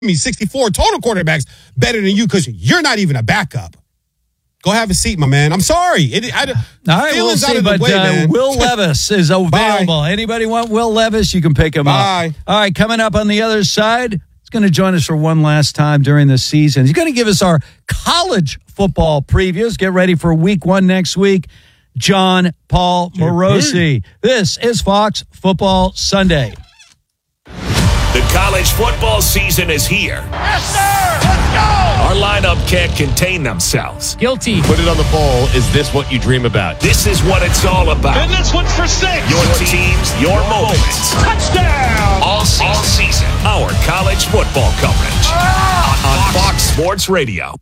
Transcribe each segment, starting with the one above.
me 64 total quarterbacks better than you because you're not even a backup. Go have a seat, my man. I'm sorry. All right, we'll see. But Will Levis is available. Anybody want Will Levis? You can pick him up. All right, coming up on the other side, he's going to join us for one last time during the season. He's going to give us our college football previews. Get ready for week 1 next week. John Paul Morosi. This is Fox Football Sunday. The college football season is here. Yes, sir! Let's go! Our lineup can't contain themselves. Guilty. Put it on the poll. Is this what you dream about? This is what it's all about. And this one's for 6. Your teams, your moments. Touchdown! All season. Our college football coverage. On Fox Sports Radio.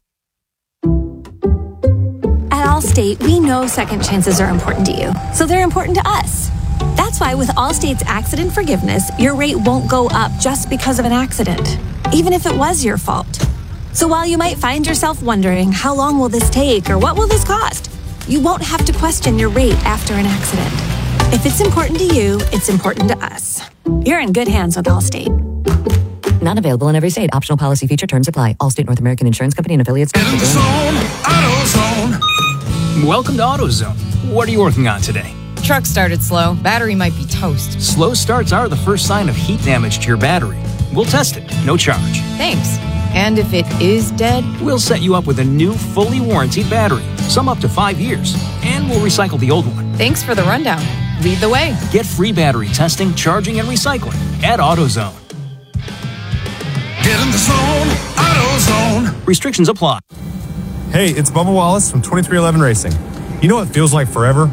At Allstate, we know second chances are important to you, so they're important to us. That's why with Allstate's accident forgiveness, your rate won't go up just because of an accident, even if it was your fault. So while you might find yourself wondering, how long will this take or what will this cost? You won't have to question your rate after an accident. If it's important to you, it's important to us. You're in good hands with Allstate. Not available in every state. Optional policy feature terms apply. Allstate North American Insurance Company and affiliates. In the zone, AutoZone. Welcome to AutoZone. What are you working on today? Truck started slow. Battery might be toast. Slow starts are the first sign of heat damage to your battery. We'll test it. No charge. Thanks. And if it is dead? We'll set you up with a new, fully warranted battery. Some up to 5 years. And we'll recycle the old one. Thanks for the rundown. Lead the way. Get free battery testing, charging, and recycling at AutoZone. Get in the zone, AutoZone. Restrictions apply. Hey, it's Bubba Wallace from 2311 Racing. You know what feels like forever?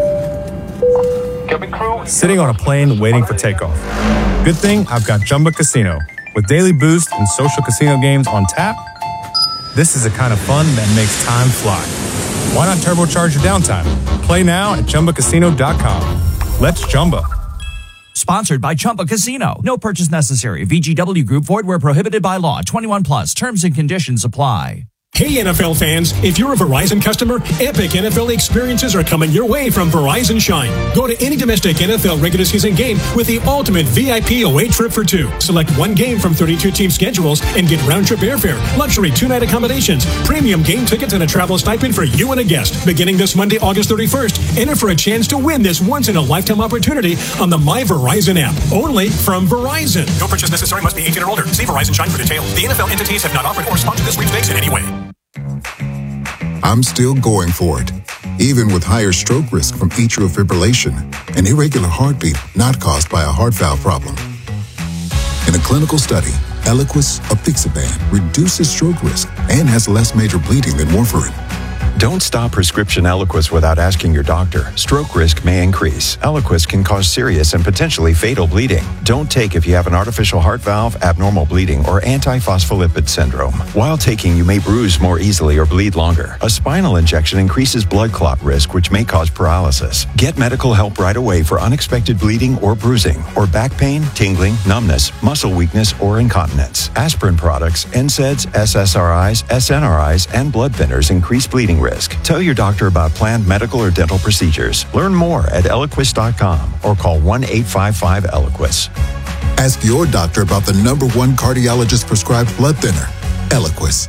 Sitting on a plane waiting for takeoff. Good thing I've got Chumba Casino. With daily boost and social casino games on tap, this is the kind of fun that makes time fly. Why not turbocharge your downtime? Play now at ChumbaCasino.com. Let's Chumba. Sponsored by Chumba Casino. No purchase necessary. VGW Group. Void where prohibited by law. 21 plus. Terms and conditions apply. Hey NFL fans, if you're a Verizon customer, epic NFL experiences are coming your way from Verizon Shine. Go to any domestic NFL regular season game with the ultimate VIP away trip for 2. Select one game from 32 team schedules and get round-trip airfare, luxury 2-night accommodations, premium game tickets, and a travel stipend for you and a guest. Beginning this Monday, August 31st, enter for a chance to win this once-in-a-lifetime opportunity on the My Verizon app. Only from Verizon. No purchase necessary. Must be 18 or older. See Verizon Shine for details. The NFL entities have not offered or sponsored this sweepstakes in any way. I'm still going for it, even with higher stroke risk from atrial fibrillation, an irregular heartbeat not caused by a heart valve problem. In a clinical study, Eliquis apixaban reduces stroke risk and has less major bleeding than warfarin. Don't stop prescription Eliquis without asking your doctor. Stroke risk may increase. Eliquis can cause serious and potentially fatal bleeding. Don't take if you have an artificial heart valve, abnormal bleeding, or antiphospholipid syndrome. While taking, you may bruise more easily or bleed longer. A spinal injection increases blood clot risk, which may cause paralysis. Get medical help right away for unexpected bleeding or bruising, or back pain, tingling, numbness, muscle weakness, or incontinence. Aspirin products, NSAIDs, SSRIs, SNRIs, and blood thinners increase bleeding risk. Tell your doctor about planned medical or dental procedures. Learn more at Eliquis.com or call 1-855-ELIQUIS. Ask your doctor about the #1 cardiologist prescribed blood thinner, Eliquis.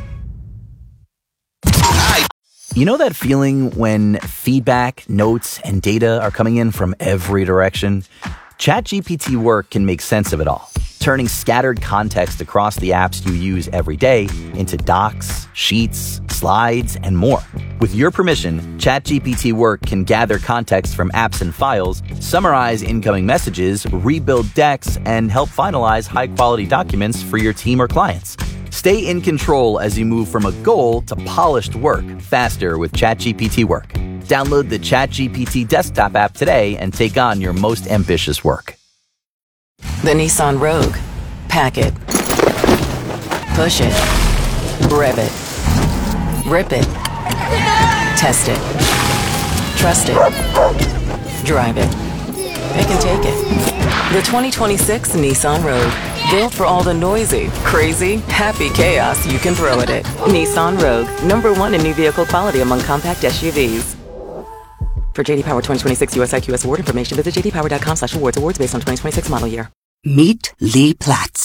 You know that feeling when feedback, notes, and data are coming in from every direction? ChatGPT Work can make sense of it all, turning scattered context across the apps you use every day into docs, sheets, slides, and more. With your permission, ChatGPT Work can gather context from apps and files, summarize incoming messages, rebuild decks, and help finalize high-quality documents for your team or clients. Stay in control as you move from a goal to polished work faster with ChatGPT Work. Download the ChatGPT desktop app today and take on your most ambitious work. The Nissan Rogue. Pack it. Push it. Rev it. Rip it. Test it. Trust it. Drive it. Pick and take it. The 2026 Nissan Rogue. Built for all the noisy, crazy, happy chaos you can throw at it. Nissan Rogue. #1 in new vehicle quality among compact SUVs. For JD Power 2026 US IQS award information, visit jdpower.com/awards. Awards based on 2026 model year. Meet Lee Platz,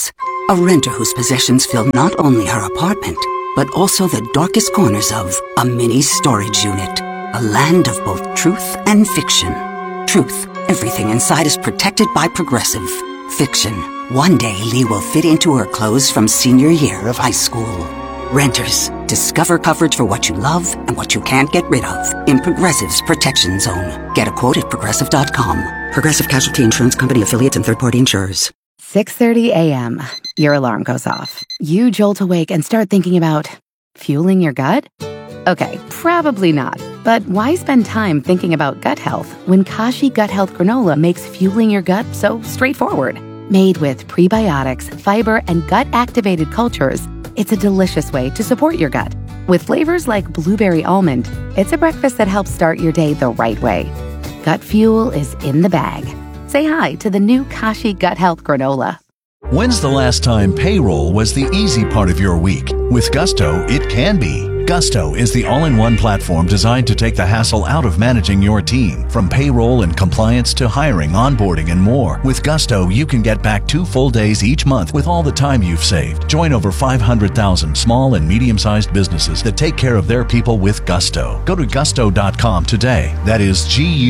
A renter whose possessions fill not only her apartment, but also the darkest corners of a mini storage unit. A land of both truth and fiction. Truth, everything inside is protected by Progressive. Fiction, one day Lee will fit into her clothes from senior year of high school. Renters, discover coverage for what you love and what you can't get rid of in Progressive's Protection Zone. Get a quote at Progressive.com. Progressive Casualty Insurance Company, affiliates, and third-party insurers. 6:30 a.m. Your alarm goes off. You jolt awake and start thinking about fueling your gut? Okay, probably not. But why spend time thinking about gut health when Kashi Gut Health Granola makes fueling your gut so straightforward? Made with prebiotics, fiber, and gut-activated cultures, it's a delicious way to support your gut. With flavors like blueberry almond, it's a breakfast that helps start your day the right way. Gut fuel is in the bag. Say hi to the new Kashi Gut Health Granola. When's the last time payroll was the easy part of your week? With Gusto, it can be. Gusto is the all-in-one platform designed to take the hassle out of managing your team. From payroll and compliance to hiring, onboarding, and more. With Gusto, you can get back 2 full days each month with all the time you've saved. Join over 500,000 small and medium-sized businesses that take care of their people with Gusto. Go to gusto.com today. That is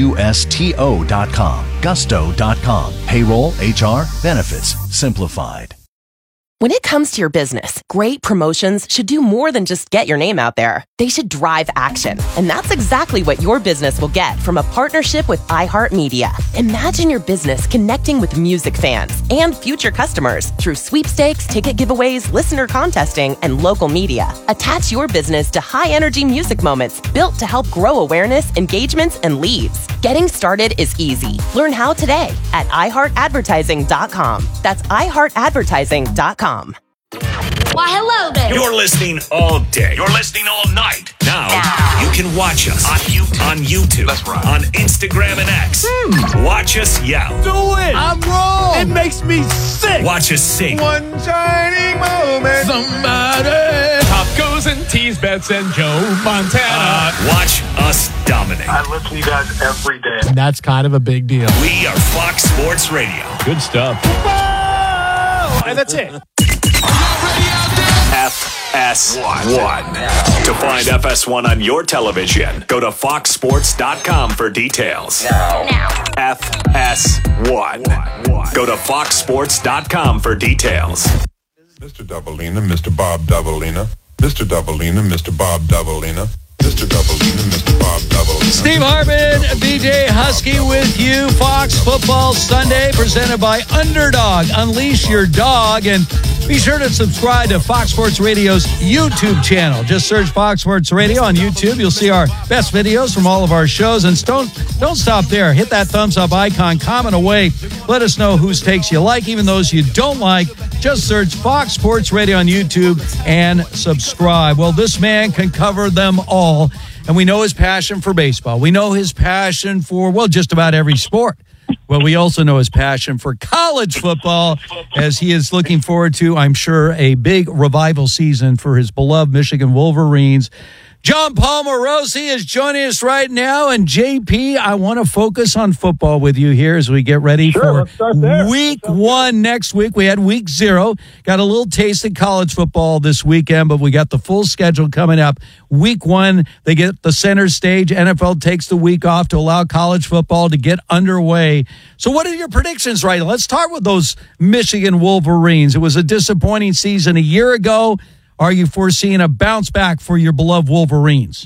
Gusto.com. Gusto.com. Payroll, HR, benefits, simplified. When it comes to your business, great promotions should do more than just get your name out there. They should drive action. And that's exactly what your business will get from a partnership with iHeartMedia. Imagine your business connecting with music fans and future customers through sweepstakes, ticket giveaways, listener contesting, and local media. Attach your business to high-energy music moments built to help grow awareness, engagements, and leads. Getting started is easy. Learn how today at iHeartAdvertising.com. That's iHeartAdvertising.com. Why, hello there. You're listening all day. You're listening all night. Now you can watch us on YouTube. That's right. On Instagram and X. Watch us yell. Do it. I'm wrong. It makes me sick. Watch us sing. One shining moment. Somebody. Pop goes and tease Bets and Joe Montana. Watch us dominate. I listen to you guys every day. And that's kind of a big deal. We are Fox Sports Radio. Good stuff. And that's it. FS1. To find FS1 on your television, go to foxsports.com for details. Now. FS1. Go to foxsports.com for details. Mr. Doubleina, Mr. Bob Doubleina. Mr. Doubleina, Mr. Bob Doubleina. Mr. Doubleina, Mr. Bob Doubleina. Steve Hartman, BJ Husky with you. Fox Football Sunday presented by Underdog. Unleash your dog. And be sure to subscribe to Fox Sports Radio's YouTube channel. Just search Fox Sports Radio on YouTube. You'll see our best videos from all of our shows. And don't stop there. Hit that thumbs up icon. Comment away. Let us know whose takes you like, even those you don't like. Just search Fox Sports Radio on YouTube and subscribe. Well, this man can cover them all. And we know his passion for baseball. We know his passion for, well, just about every sport. Well, we also know his passion for college football, as he is looking forward to, I'm sure, a big revival season for his beloved Michigan Wolverines. John Paul Morosi is joining us right now. And, JP, I want to focus on football with you here as we get ready for week one next week. We had week 0. Got a little taste of college football this weekend, but we got the full schedule coming up. Week 1, they get the center stage. NFL takes the week off to allow college football to get underway. So what are your predictions right now? Let's start with those Michigan Wolverines. It was a disappointing season a year ago. Are you foreseeing a bounce back for your beloved Wolverines?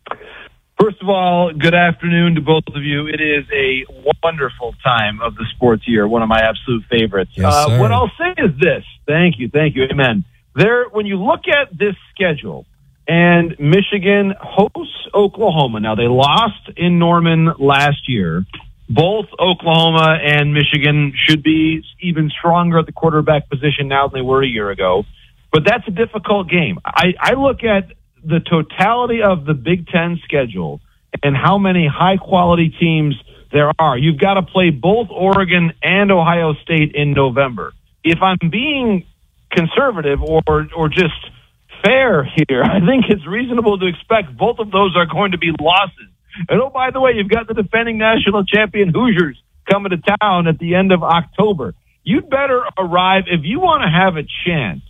First of all, good afternoon to both of you. It is a wonderful time of the sports year, one of my absolute favorites. Yes, what I'll say is this. Thank you. Amen. When you look at this schedule, and Michigan hosts Oklahoma. Now, they lost in Norman last year. Both Oklahoma and Michigan should be even stronger at the quarterback position now than they were a year ago. But that's a difficult game. I look at the totality of the Big Ten schedule and how many high-quality teams there are. You've got to play both Oregon and Ohio State in November. If I'm being conservative or just fair here, I think it's reasonable to expect both of those are going to be losses. And, oh, by the way, you've got the defending national champion Hoosiers coming to town at the end of October. you'd better arrive if you want to have a chance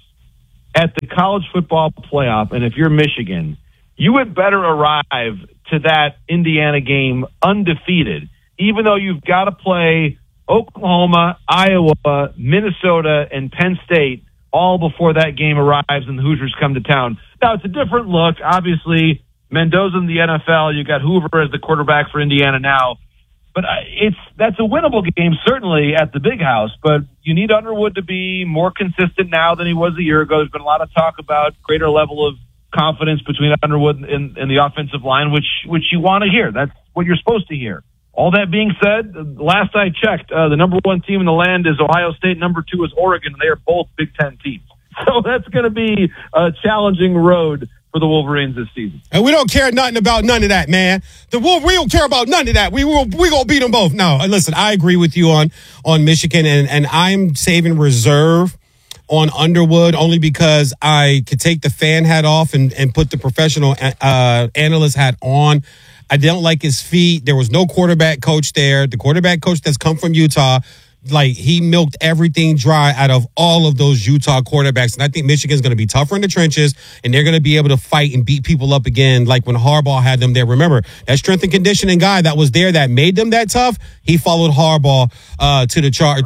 at the college football playoff. And if you're Michigan, you would better arrive to that Indiana game undefeated, even though you've got to play Oklahoma, Iowa, Minnesota, and Penn State all before that game arrives and the Hoosiers come to town. Now, it's a different look. Obviously, Mendoza in the NFL, you got Hoover as the quarterback for Indiana now. But that's a winnable game, certainly, at the Big House. But you need Underwood to be more consistent now than he was a year ago. There's been a lot of talk about greater level of confidence between Underwood and the offensive line, which you want to hear. That's what you're supposed to hear. All that being said, last I checked, the number 1 team in the land is Ohio State. Number 2 is Oregon, and they are both Big Ten teams. So that's going to be a challenging road for the Wolverines this season. And we don't care nothing about none of that, man. We don't care about none of that. We going to beat them both. No, listen, I agree with you on Michigan, and I'm saving reserve on Underwood only because I could take the fan hat off and put the professional analyst hat on. I don't like his feet. There was no quarterback coach there. The quarterback coach that's come from Utah, like, he milked everything dry out of all of those Utah quarterbacks. And I think Michigan's going to be tougher in the trenches, and they're going to be able to fight and beat people up again like when Harbaugh had them there. Remember, that strength and conditioning guy that was there that made them that tough, he followed Harbaugh to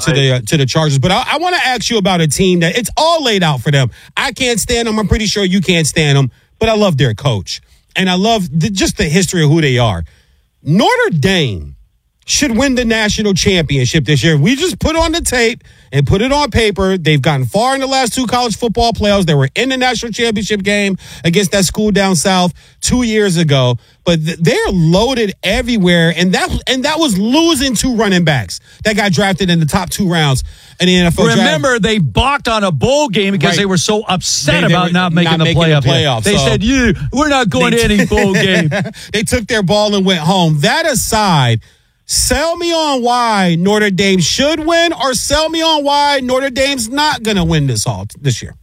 the Chargers. But I want to ask you about a team that it's all laid out for them. I can't stand them. I'm pretty sure you can't stand them, but I love their coach. And I love just the history of who they are. Notre Dame should win the national championship this year. We just put on the tape and put it on paper. They've gotten far in the last 2 college football playoffs. They were in the national championship game against that school down south 2 years ago. But they're loaded everywhere, and that was losing 2 running backs that got drafted in the top 2 rounds in the NFL draft. Remember, they balked on a bowl game because they were so upset about not making the playoffs. They said, we're not going to any bowl game. They took their ball and went home. That aside, sell me on why Notre Dame should win, or sell me on why Notre Dame's not going to win this year.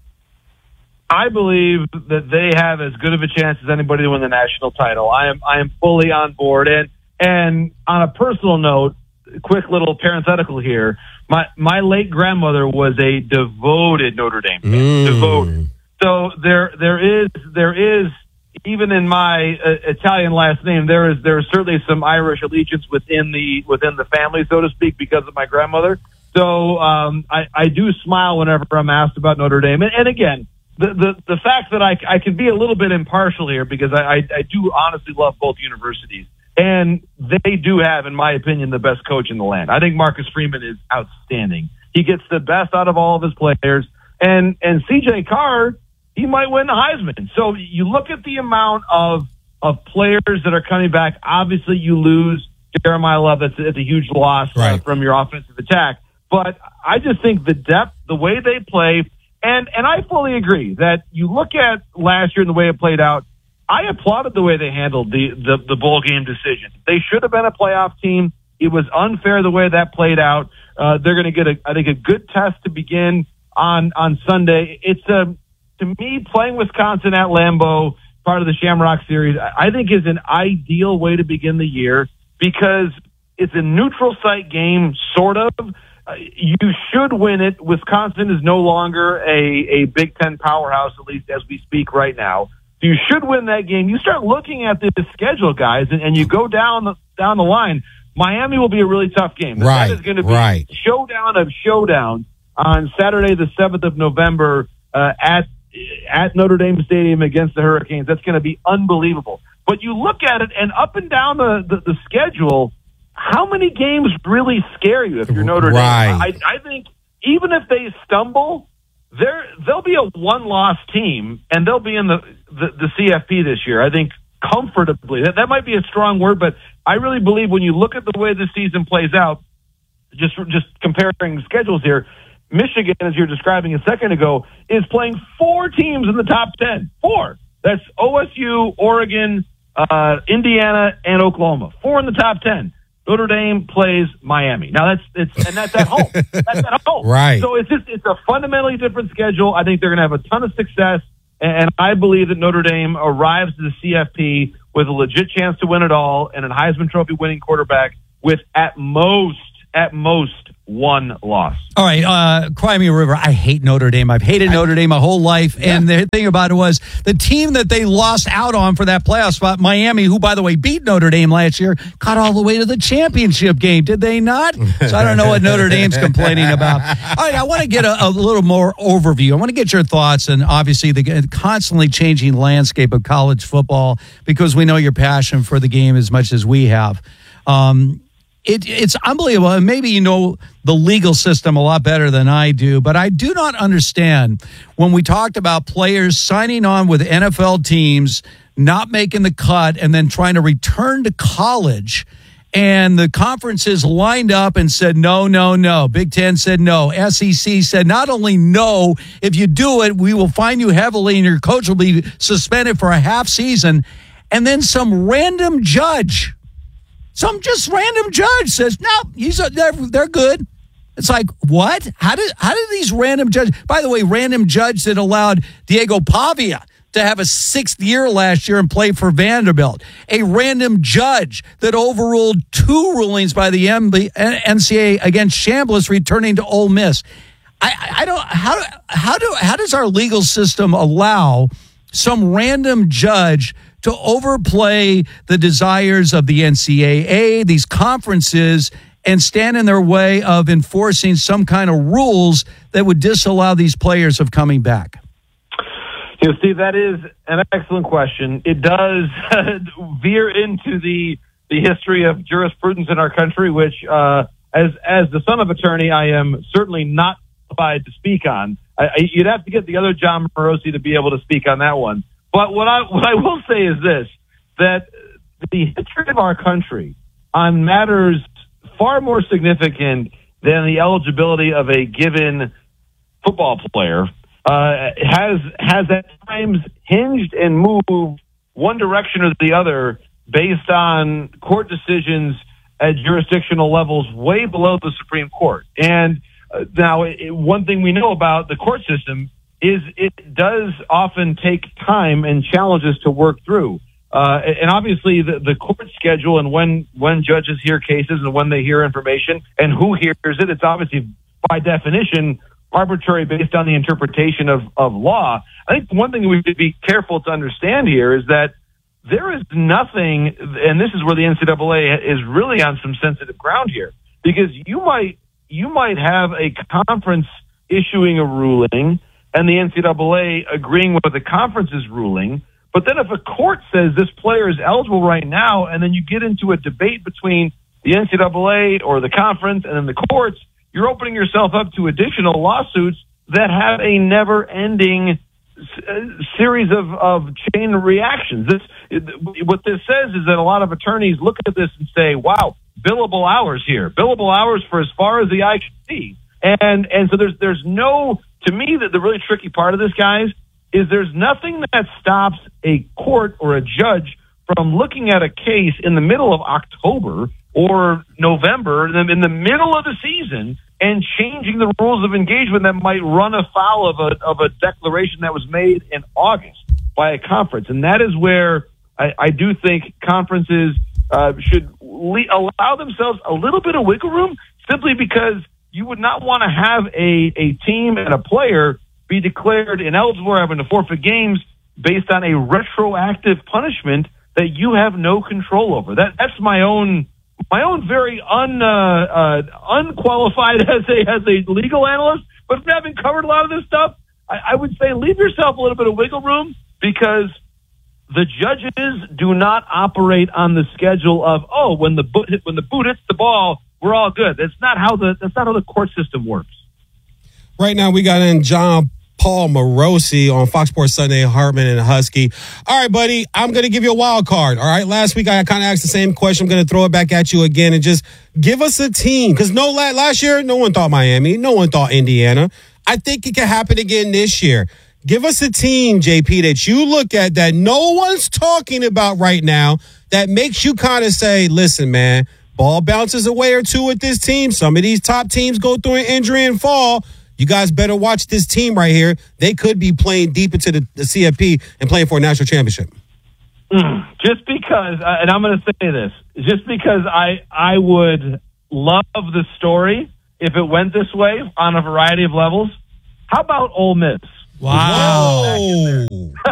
I believe that they have as good of a chance as anybody to win the national title. I am fully on board. And on a personal note, quick little parenthetical here, my late grandmother was a devoted Notre Dame fan. Devoted. So there is even in my Italian last name, there is certainly some Irish allegiance within the family, so to speak, because of my grandmother. So I do smile whenever I'm asked about Notre Dame. And again, the fact that I can be a little bit impartial here because I do honestly love both universities. And they do have, in my opinion, the best coach in the land. I think Marcus Freeman is outstanding. He gets the best out of all of his players. And C.J. Carr, he might win the Heisman. So you look at the amount of players that are coming back. Obviously, you lose Jeremiah Love. It's a huge loss from your offensive attack. But I just think the depth, the way they play, and I fully agree that you look at last year and the way it played out, I applauded the way they handled the bowl game decision. They should have been a playoff team. It was unfair the way that played out. They're going to get a good test to begin on Sunday. It's to me, playing Wisconsin at Lambeau, part of the Shamrock Series, I think is an ideal way to begin the year because it's a neutral site game, sort of. You should win it. Wisconsin is no longer a Big Ten powerhouse, at least as we speak right now. So you should win that game. You start looking at this schedule, guys, and you go down the line. Miami will be a really tough game. That is going to be a showdown of showdowns on Saturday, the 7th of November, at Notre Dame Stadium against the Hurricanes. That's going to be unbelievable. But you look at it, and up and down the schedule, how many games really scare you if you're Notre Dame? I think even if they stumble, they'll be a one-loss team, and they'll be in the CFP this year, I think, comfortably. That might be a strong word, but I really believe when you look at the way the season plays out, just comparing schedules here, Michigan, as you're describing a second ago, is playing 4 teams in the top 10. 4. That's OSU, Oregon, Indiana, and Oklahoma. 4 in the top 10. Notre Dame plays Miami. Now that's at home. That's at home. Right. So it's a fundamentally different schedule. I think they're going to have a ton of success, and I believe that Notre Dame arrives to the CFP with a legit chance to win it all and a Heisman Trophy winning quarterback with at most at most one loss. All right, Cry Me a River. I hate Notre Dame. I've hated Notre Dame my whole life. Yeah. And the thing about it was the team that they lost out on for that playoff spot, Miami, who, by the way, beat Notre Dame last year, got all the way to the championship game. Did they not? So I don't know what Notre Dame's complaining about. All right, I want to get a little more overview. I want to get your thoughts on, obviously, the constantly changing landscape of college football, because we know your passion for the game as much as we have. It's unbelievable. And maybe you know the legal system a lot better than I do, but I do not understand when we talked about players signing on with NFL teams, not making the cut, and then trying to return to college. And the conferences lined up and said, no. Big Ten said no. SEC said not only no, if you do it, we will fine you heavily and your coach will be suspended for a half season. And then some random judge says, no, they're good. It's like, what? How did these random judges, by the way, random judge that allowed Diego Pavia to have a 6th year last year and play for Vanderbilt, a random judge that overruled 2 rulings by the NCAA against Chambliss returning to Ole Miss. How does our legal system allow some random judge to overplay the desires of the NCAA, these conferences, and stand in their way of enforcing some kind of rules that would disallow these players of coming back? Steve, that is an excellent question. It does veer into the history of jurisprudence in our country, which, as the son of attorney, I am certainly not qualified to speak on. You'd have to get the other John Morosi to be able to speak on that one. But what I will say is this, that the history of our country on matters far more significant than the eligibility of a given football player has at times hinged and moved one direction or the other based on court decisions at jurisdictional levels way below the Supreme Court. And now, one thing we know about the court system is it does often take time and challenges to work through. And obviously the court schedule and when judges hear cases and when they hear information and who hears it, it's obviously by definition arbitrary based on the interpretation of law. I think one thing we should be careful to understand here is that there is nothing, and this is where the NCAA is really on some sensitive ground here, because you might have a conference issuing a ruling and the NCAA agreeing with the conference's ruling. But then if a court says this player is eligible right now, and then you get into a debate between the NCAA or the conference and then the courts, you're opening yourself up to additional lawsuits that have a never-ending series of chain reactions. What this says is that a lot of attorneys look at this and say, wow, billable hours here. Billable hours for as far as the eye can see. And so there's no, to me, that the really tricky part of this, guys, is there's nothing that stops a court or a judge from looking at a case in the middle of October or November, in the middle of the season, and changing the rules of engagement that might run afoul of a declaration that was made in August by a conference. And that is where I do think conferences should allow themselves a little bit of wiggle room, simply because you would not want to have a team and a player be declared ineligible or having to forfeit games based on a retroactive punishment that you have no control over. That's my own very unqualified as a legal analyst, but having covered a lot of this stuff, I would say leave yourself a little bit of wiggle room, because the judges do not operate on the schedule of, when the boot hits the ball, we're all good. That's not how the court system works. Right now, we got in John Paul Morosi on Fox Sports Sunday, Hartman and Husky. All right, buddy, I'm going to give you a wild card. All right, last week I kind of asked the same question. I'm going to throw it back at you again and just give us a team. Because last year, no one thought Miami. No one thought Indiana. I think it can happen again this year. Give us a team, JP, that you look at that no one's talking about right now that makes you kind of say, listen, man, ball bounces away or two with this team. Some of these top teams go through an injury and fall. You guys better watch this team right here. They could be playing deep into the CFP and playing for a national championship. Just because, and I'm going to say this, just because I would love the story if it went this way on a variety of levels. How about Ole Miss? Wow.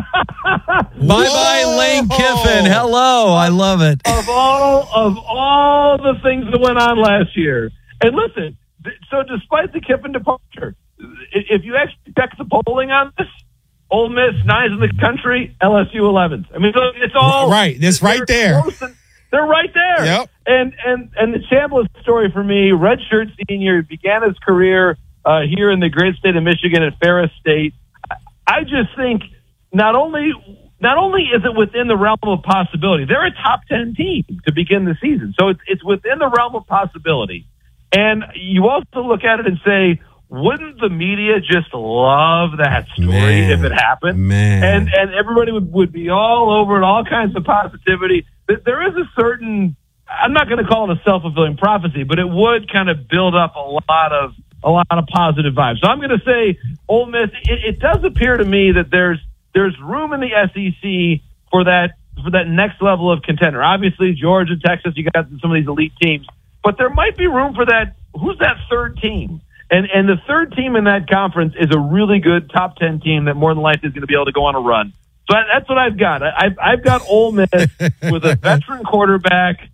Bye-bye, Lane Kiffin. Hello. I love it. Of all the things that went on last year. And listen, so despite the Kiffin departure, if you actually check the polling on this, Ole Miss 9th in the country, LSU 11th. I mean, it's all right. It's right there. They're right there. Yep. And the Chambliss story for me, redshirt senior, began his career here in the great state of Michigan at Ferris State. I just think not only is it within the realm of possibility, they're a top 10 team to begin the season. So it's within the realm of possibility. And you also look at it and say, wouldn't the media just love that story if it happened? Man. And everybody would be all over it, all kinds of positivity. There is a certain, I'm not going to call it a self-fulfilling prophecy, but it would kind of build up a lot of positive vibes. So I'm going to say Ole Miss, it does appear to me that there's room in the SEC for that next level of contender. Obviously, Georgia, Texas, you got some of these elite teams, but there might be room for that. Who's that third team? And the third team in that conference is a really good top 10 team that more than likely is going to be able to go on a run. So that's what I've got. I've got Ole Miss with a veteran quarterback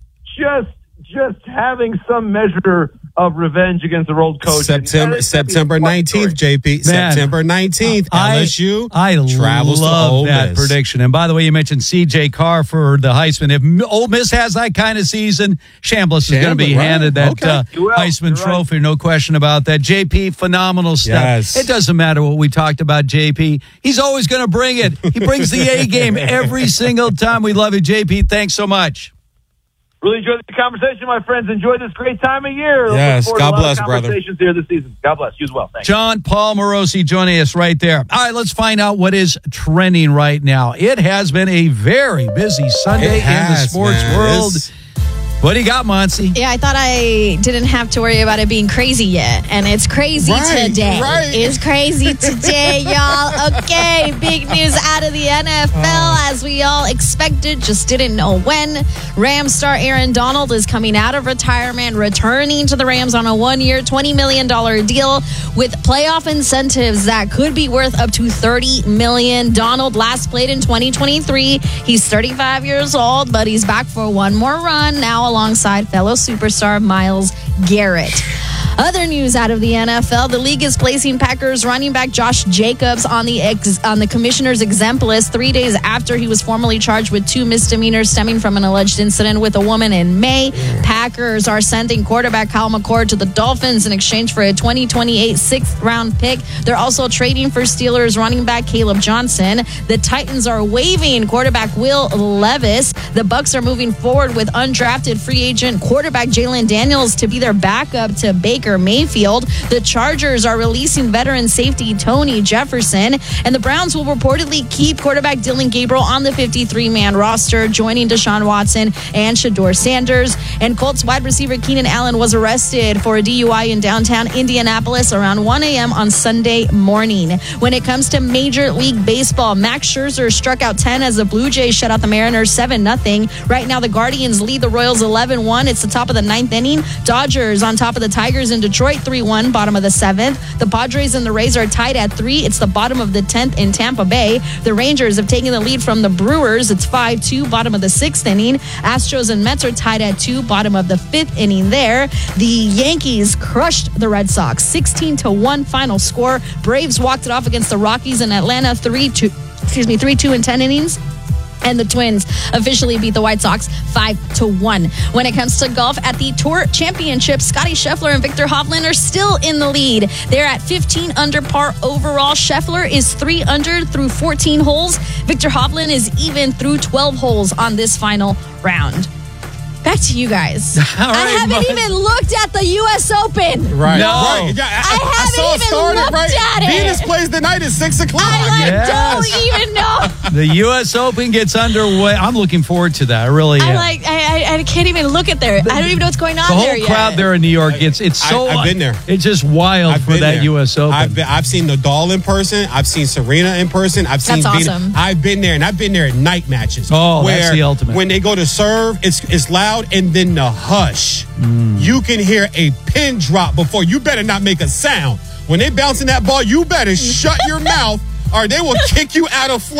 just having some measure of revenge against their old coach. September 19th, JP. Man, September 19th, LSU travels to Ole Miss. That prediction. And by the way, you mentioned C.J. Carr for the Heisman. If Ole Miss has that kind of season, Chambliss is going to be handed that Heisman Trophy. No question about that. JP, phenomenal stuff. Yes. It doesn't matter what we talked about, JP. He's always going to bring it. He brings the A game every single time. We love you, JP. Thanks so much. Really enjoyed the conversation, my friends. Enjoy this great time of year. Yes, God bless, brother. Conversations here this season. God bless. You as well. Thanks. John Paul Morosi joining us right there. All right, let's find out what is trending right now. It has been a very busy Sunday in the sports world. What do you got, Monty? Yeah, I thought I didn't have to worry about it being crazy yet, and it's crazy today. It's crazy today, y'all. Okay, big news out of the NFL, as we all expected, just didn't know when. Rams star Aaron Donald is coming out of retirement, returning to the Rams on a one-year, $20 million deal with playoff incentives that could be worth up to $30 million. Donald last played in 2023. He's 35 years old, but he's back for one more run now, alongside fellow superstar Myles Garrett. Other news out of the NFL, the league is placing Packers running back Josh Jacobs on the commissioner's exempt list 3 days after he was formally charged with 2 misdemeanors stemming from an alleged incident with a woman in May. Packers are sending quarterback Kyle McCord to the Dolphins in exchange for a 2028 6th-round pick. They're also trading for Steelers running back Caleb Johnson. The Titans are waiving quarterback Will Levis. The Bucs are moving forward with undrafted free agent quarterback Jalen Daniels to be their backup to Baker Mayfield. The Chargers are releasing veteran safety Tony Jefferson, and the Browns will reportedly keep quarterback Dylan Gabriel on the 53-man roster, joining Deshaun Watson and Shedeur Sanders. And Colts wide receiver Keenan Allen was arrested for a DUI in downtown Indianapolis around 1 a.m. on Sunday morning. When it comes to Major League Baseball, Max Scherzer struck out 10 as the Blue Jays shut out the Mariners 7-0. Right now, the Guardians lead the Royals 11-1. It's the top of the 9th inning. Dodgers on top of the Tigers in Detroit 3-1, bottom of the 7th. The Padres and the Rays are tied at 3. It's the bottom of the 10th in Tampa Bay. The Rangers have taken the lead from the Brewers. It's 5-2, bottom of the 6th inning. Astros and Mets are tied at 2, bottom of the 5th inning there. The Yankees crushed the Red Sox 16-1 final score. Braves walked it off against the Rockies in Atlanta 3-2 in 10 innings. And the Twins officially beat the White Sox 5-1. When it comes to golf at the Tour Championship, Scottie Scheffler and Viktor Hovland are still in the lead. They're at 15 under par overall. Scheffler is 3 under through 14 holes. Viktor Hovland is even through 12 holes on this final round. Back to you guys. I haven't even looked at the U.S. Open. Right. No. Right. I haven't even looked at it. Venus plays tonight at 6 o'clock. I don't even know. The U.S. Open gets underway. I'm looking forward to that. I really am. I I can't even look at there. I don't even know what's going on the there whole crowd yet. there in New York, it's so... I've been there. It's just wild for that there. U.S. Open. I've seen Nadal in person. I've seen Serena in person. I've seen That's awesome. I've been there, and I've been there at night matches. Oh, where that's the ultimate. When they go to serve, it's loud, and then the hush. You can hear a pin drop before. You better not make a sound. When they bouncing that ball, you better shut your mouth, or they will kick you out of flow.